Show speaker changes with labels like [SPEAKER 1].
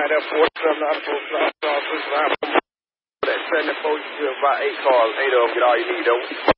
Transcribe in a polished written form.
[SPEAKER 1] got there 47, not supposed to start pushing around. That 74, you do about 8 cars, 8 of them, get all you need, though.